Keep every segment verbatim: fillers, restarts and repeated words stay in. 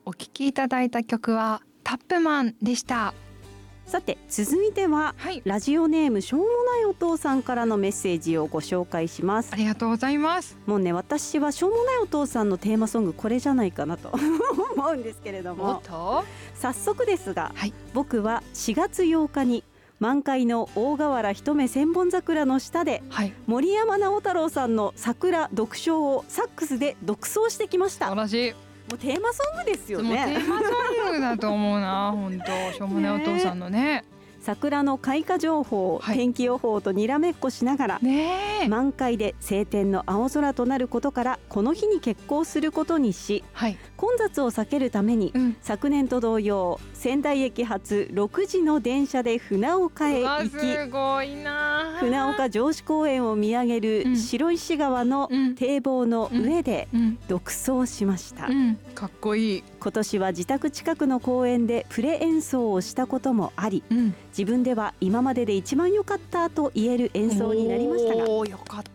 お聴きいただいた曲はタップマンでした。 さて続いては、はい、ラジオネームしょうもないお父さんからのメッセージをご紹介します。 ありがとうございます。 もうね、私はしょうもないお父さんのテーマソングこれじゃないかなと思うんですけれども、早速ですが、はい、僕はしがつようかに満開の大河原一目千本桜の下で、はい、森山直太朗さんの桜読書をサックスで独奏してきました。 素晴らしい。 もうテーマソングですよね。 もうテーマソングだと思うな本当しょうもないお父さんのね桜の開花情報、はい、天気予報とにらめっこしながら、ね、満開で晴天の青空となることからこの日に決行することにし、はい、混雑を避けるために、うん、昨年と同様仙台駅発ろくじの電車で船岡へ行き、 すごいな船岡城址公園を見上げる白石川の堤防の上で独奏しました、 うんうん、かっこいい。 今年は自宅近くの公園でプレ演奏をしたこともあり、うん、自分では今までで一番良かったと言える演奏になりましたが、 おー、よかった。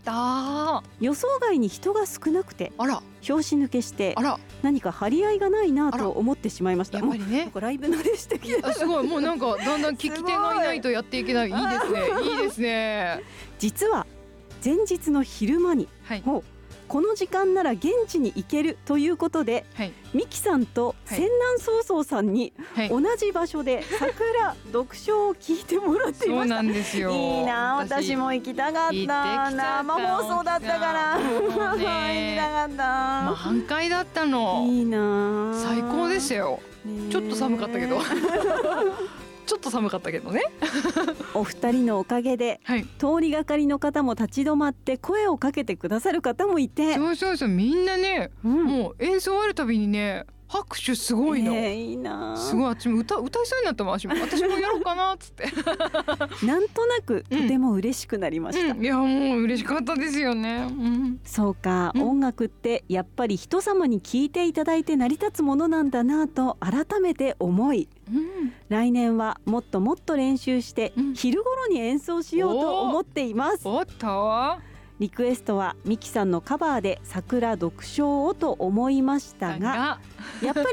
予想外に人が少なくて、あら、拍子抜けしてあら何か張り合いがないなと思ってしまいました。 やっぱりね、 なんかライブ慣れしてきて、 あ、すごい、もうなんかだんだん聞き手がいないとやっていけない。いいですね、いいですね。 実は前日の昼間に、はい、もうこの時間なら現地に行けるということで、はい、ミキさんと仙南曹操さんに同じ場所で桜読書を聞いてもらっていました。そうなんですよ。 いいな、私も行きたかった。生放送だったから行きたかった。 満開だったの。 いいな、 最高でしたよ。ちょっと寒かったけどちょっと寒かったけどねお二人のおかげで、はい、通りがかりの方も立ち止まって声をかけてくださる方もいて、 そうそうそう、みんなね、うん、もう演奏あるたびにね拍手すごいの、 えー、いいな、 すごい。私も 歌, 歌いそうになったもん。私も私もやろうかなっつってなんとなくとても嬉しくなりました、 うんうん、いやもう嬉しかったですよね、うん、 そうか、うん、音楽ってやっぱり人様に聴いていただいて成り立つものなんだなと改めて思い、うん、来年はもっともっと練習して、うん、昼頃に演奏しようと思っています。 おっと、 リクエストはミキさんのカバーで桜読書をと思いましたがやっぱり